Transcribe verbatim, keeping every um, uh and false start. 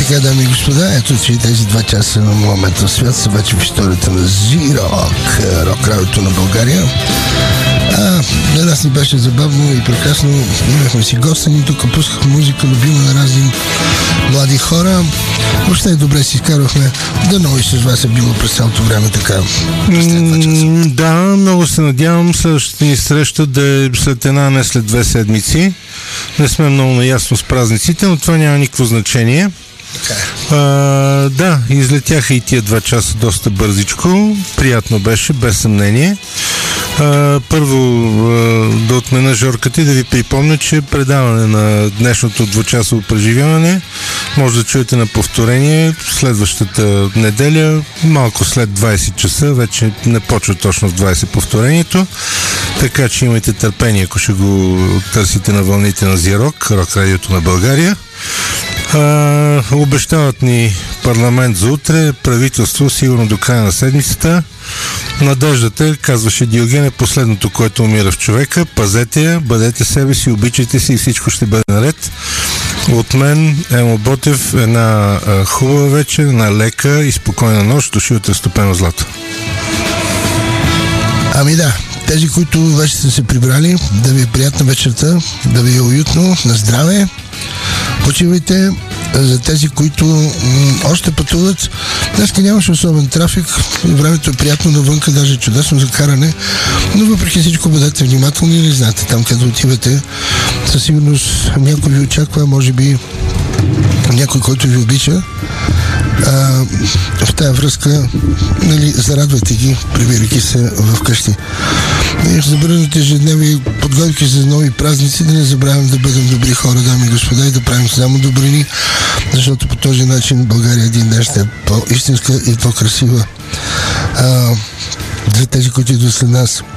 така, дами и господа, ето, че тези два часа на момента свят са вече в историята на Z-Rock, рок радиото на България. А, на нас ни беше забавно и прекрасно. Имахме си гостени, тук пускахме музика, любима на разни млади хора. Въобще добре си изкарвахме. Дано и с вас е било през цялото време така. Mm, да, много се надявам следващата ни среща да е след една, не след две седмици. Не сме много наясно с празниците, но това няма никакво значение. Okay. А, да, излетяха и тия два часа доста бързичко. Приятно беше, без съмнение. А, първо а, да отмена жорката и да ви припомня, че предаване на днешното двучасово преживяване може да чуете на повторение следващата неделя, малко след двайсет часа, вече не почва точно в двайсет повторението, така че имайте търпение, ако ще го търсите на вълните на Z-Rock, рок радиото на България. А, обещават ни парламент за утре, правителство сигурно до края на седмицата. Надеждата, казваше Диоген, е последното, което умира в човека. Пазете я, бъдете себе си, обичайте се и всичко ще бъде наред. От мен, Емо Ботев, една а, хубава вечер, една лека и спокойна нощ, души от разтопено злато. Ами да, тези, които вече сте се прибрали, да ви е приятна вечерта, да ви е уютно, на здраве. Почивайте. За тези, които м- още пътуват, днеска нямаше особен трафик, времето е приятно навънка, даже чудесно за каране, но въпреки всичко бъдете внимателни, или знаете, там къде отивате, със сигурност някой ви очаква, може би някой, който ви обича. А, в тая връзка, нали, зарадвайте ги, прибирайки се вкъщи. И ще забравяте ежедневни подготовки за нови празници, да не забравяме да бъдем добри хора, дами и господа, и да правим само добрини, защото по този начин България един ден ще е по-истинска и по-красива. А, за тези, които идват след нас,